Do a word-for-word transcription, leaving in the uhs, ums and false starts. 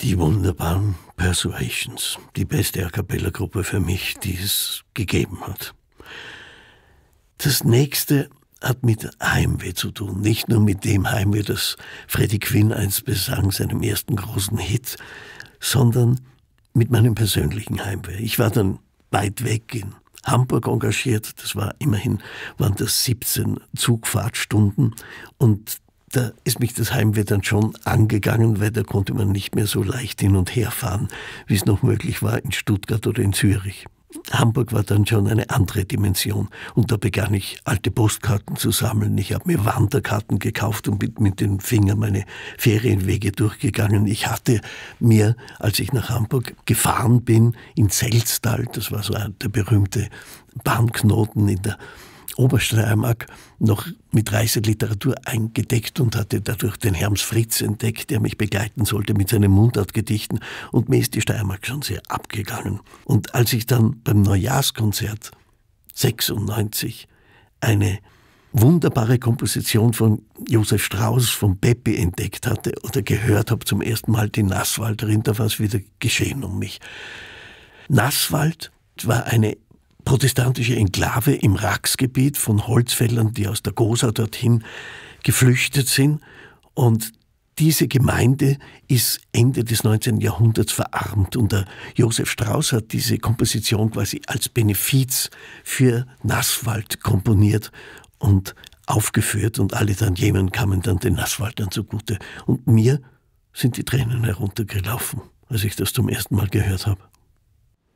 Die wunderbaren Persuasions, die beste A-Cappella-Gruppe für mich, die es gegeben hat. Das nächste hat mit Heimweh zu tun. Nicht nur mit dem Heimweh, das Freddie Quinn einst besang, seinem ersten großen Hit, sondern mit meinem persönlichen Heimweh. Ich war dann weit weg in Hamburg engagiert. Das war immerhin, waren das siebzehn Zugfahrtstunden. Und da ist mich das Heimweh dann schon angegangen, weil da konnte man nicht mehr so leicht hin und her fahren, wie es noch möglich war in Stuttgart oder in Zürich. Hamburg war dann schon eine andere Dimension und da begann ich, alte Postkarten zu sammeln. Ich habe mir Wanderkarten gekauft und mit, mit den Fingern meine Ferienwege durchgegangen. Ich hatte mir, als ich nach Hamburg gefahren bin, in Selztal, das war so der berühmte Bahnknoten in der Obersteiermark, noch mit Reiseliteratur eingedeckt und hatte dadurch den Herms Fritz entdeckt, der mich begleiten sollte mit seinen Mundartgedichten, und mir ist die Steiermark schon sehr abgegangen. Und als ich dann beim Neujahrskonzert sechsundneunzig eine wunderbare Komposition von Josef Strauss, von Peppi entdeckt hatte oder gehört habe zum ersten Mal die Nasswalderin, da war es wieder geschehen um mich. Nasswald war eine protestantische Enklave im Raxgebiet von Holzfällern, die aus der Gosa dorthin geflüchtet sind. Und diese Gemeinde ist Ende des neunzehnten Jahrhunderts verarmt. Und der Josef Strauss hat diese Komposition quasi als Benefiz für Nasswald komponiert und aufgeführt. Und alle Tantiemen kamen dann den Nasswaldern zugute. Und mir sind die Tränen heruntergelaufen, als ich das zum ersten Mal gehört habe.